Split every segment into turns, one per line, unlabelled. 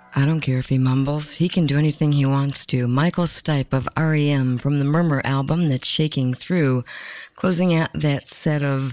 I don't care if he mumbles. He can do anything he wants to. Michael Stipe of REM from the Murmur album that's shaking through, closing out that set of,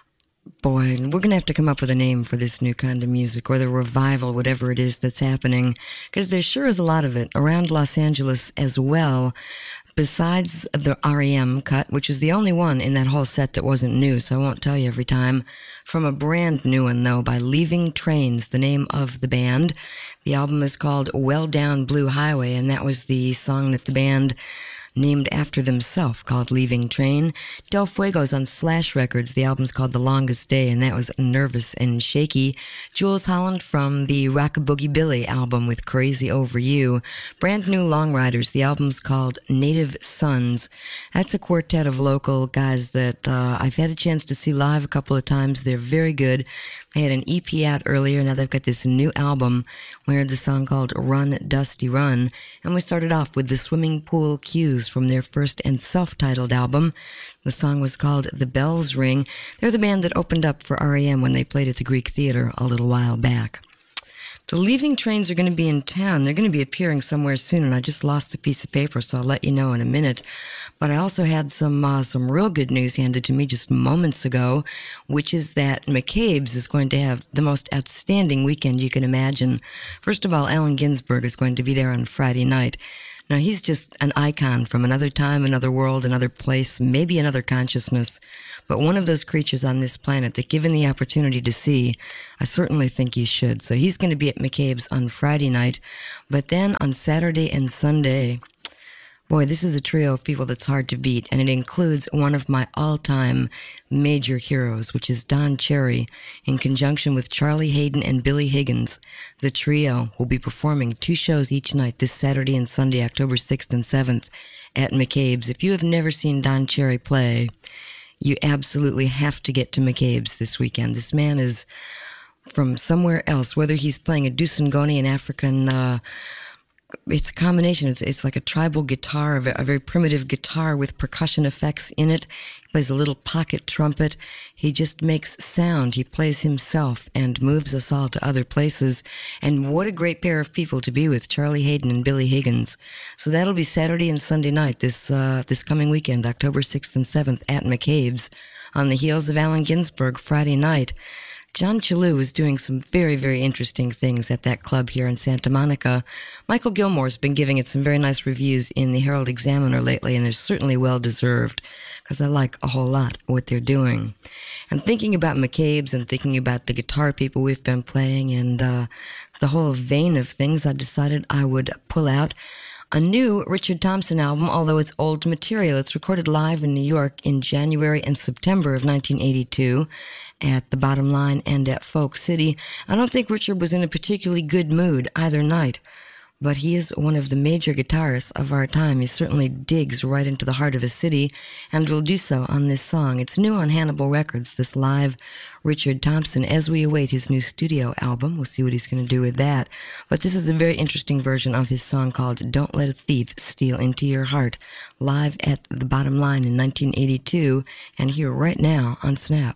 boy, we're going to have to come up with a name for this new kind of music, or the revival, whatever it is that's happening, because there sure is a lot of it around Los Angeles as well. Besides the REM cut, which is the only one in that whole set that wasn't new, so I won't tell you every time. From a brand new one, though, by Leaving Trains, the name of the band. The album is called Well Down Blue Highway, and that was the song that the band named after themselves, called Leaving Train. Del Fuego's on Slash Records. The album's called The Longest Day, and that was Nervous and Shaky. Jules Holland from the Rock a Boogie Billy album with Crazy Over You. Brand new Long Riders. The album's called Native Sons. That's a quartet of local guys that I've had a chance to see live a couple of times. They're very good. They had an EP out earlier. Now they've got this new album. We heard the song called Run, Dusty Run. And we started off with the Swimming Pool Cues from their first and self-titled album. The song was called The Bells Ring. They're the band that opened up for REM when they played at the Greek Theater a little while back. The Leaving Trains are going to be in town. They're going to be appearing somewhere soon, and I just lost the piece of paper, so I'll let you know in a minute. But I also had some real good news handed to me just moments ago, which is that McCabe's is going to have the most outstanding weekend you can imagine. First of all, Allen Ginsberg is going to be there on Friday night. Now, he's just an icon from another time, another world, another place, maybe another consciousness. But one of those creatures on this planet that, given the opportunity to see, I certainly think you should. So he's going to be at McCabe's on Friday night. But then on Saturday and Sunday, boy, this is a trio of people that's hard to beat, and it includes one of my all-time major heroes, which is Don Cherry, in conjunction with Charlie Hayden and Billy Higgins. The trio will be performing 2 shows each night this Saturday and Sunday, October 6th and 7th, at McCabe's. If you have never seen Don Cherry play, you absolutely have to get to McCabe's this weekend. This man is from somewhere else, whether he's playing a Dusangoni, an African it's a combination. It's like a tribal guitar, a very primitive guitar with percussion effects in it. He plays a little pocket trumpet. He just makes sound. He plays himself and moves us all to other places. And what a great pair of people to be with, Charlie Hayden and Billy Higgins. So that'll be Saturday and Sunday night, this coming weekend, October 6th and 7th at McCabe's. On the heels of Allen Ginsberg, Friday night, John Chalou is doing some very, very interesting things at that club here in Santa Monica. Michael Gilmore's been giving it some very nice reviews in the Herald Examiner lately, and they're certainly well-deserved, because I like a whole lot what they're doing. And thinking about McCabe's and thinking about the guitar people we've been playing and the whole vein of things, I decided I would pull out a new Richard Thompson album, although it's old material. It's recorded live in New York in January and September of 1982 at the Bottom Line and at Folk City. I don't think Richard was in a particularly good mood either night, but he is one of the major guitarists of our time. He certainly digs right into the heart of a city and will do so on this song. It's new on Hannibal Records, this live Richard Thompson, as we await his new studio album. We'll see what he's going to do with that. But this is a very interesting version of his song called Don't Let a Thief Steal Into Your Heart, live at the Bottom Line in 1982, and here right now on Snap.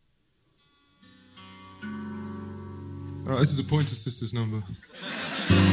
This is a Pointer Sisters number.